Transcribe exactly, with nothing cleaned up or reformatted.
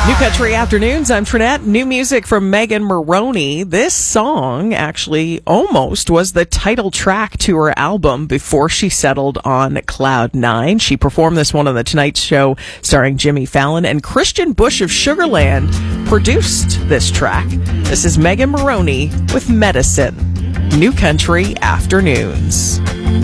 New Country Afternoons, I'm Trinette. New music from Megan Moroney. This song actually almost was the title track to her album before she settled on Cloud Nine. She performed this one on The Tonight Show starring Jimmy Fallon, and Christian Bush of Sugarland produced this track. This is Megan Moroney with Medicine. New Country Afternoons.